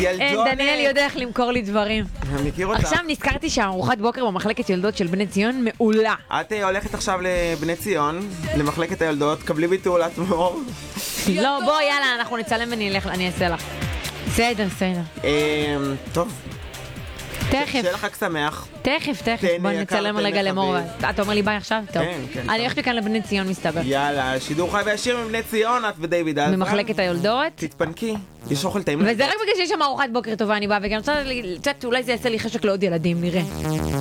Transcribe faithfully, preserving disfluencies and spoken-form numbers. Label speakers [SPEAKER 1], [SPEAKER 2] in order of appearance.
[SPEAKER 1] ילדונת.
[SPEAKER 2] דניאל יודע איך למכור לי דברים.
[SPEAKER 1] אני מכיר אותך.
[SPEAKER 2] עכשיו נזכרתי שהארוחת בוקר במחלקת יולדות של בני ציון מעולה.
[SPEAKER 1] את הולכת עכשיו לבני ציון, למחלקת היולדות, קבלי ביטול, את מור.
[SPEAKER 2] לא, בוא, יאללה, אנחנו נצלם ונלך, אני אעשה לך. בסדר, בסדר.
[SPEAKER 1] טוב.
[SPEAKER 2] תכף.
[SPEAKER 1] שיהיה לך חג שמח.
[SPEAKER 2] תכף, תכף. בוא נצלם רגע למור. אתה אומר לי ביי עכשיו? טוב.
[SPEAKER 1] כן, כן.
[SPEAKER 2] אני הולכת מכאן לבני ציון, מסתבר.
[SPEAKER 1] יאללה, שידור חי וישיר מבני ציון, את ודייוויד אלפרן.
[SPEAKER 2] ממחלקת היולדות.
[SPEAKER 1] תתפנקי, יש אוכל טעים.
[SPEAKER 2] וזה רק בגלל שיש שם ארוחת בוקר טובה, אני באה, וגם אני רוצה, אולי זה יעשה לי חשק לעוד ילדים, נראה.